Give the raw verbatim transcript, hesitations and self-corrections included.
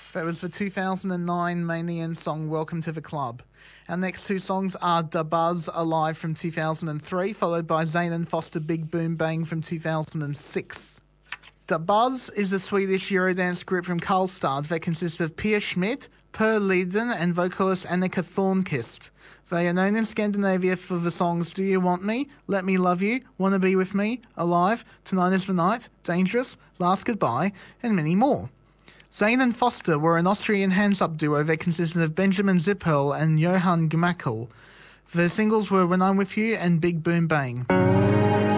That was the two thousand nine Manian song Welcome to the Club. Our next two songs are Da Buzz Alive from two thousand three, followed by Zane and Foster Big Boom Bang from two thousand six. Da Buzz is a Swedish Eurodance group from Karlstad that consists of Pia Schmidt, Per Liden and vocalist Annika Thornquist. They are known in Scandinavia for the songs Do You Want Me, Let Me Love You, Wanna Be With Me, Alive, Tonight Is the Night, Dangerous, Last Goodbye, and many more. Zane and Foster were an Austrian hands-up duo that consisted of Benjamin Zippel and Johan Gmakel. Their singles were When I'm With You and Big Boom Bang.